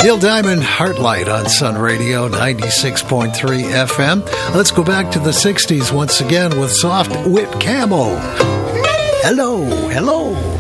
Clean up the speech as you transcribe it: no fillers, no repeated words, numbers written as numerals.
Neil Diamond, Heartlight on Sun Radio 96.3 FM. Let's go back to the 60s once again with Soft Whip Camo. Hello, hello.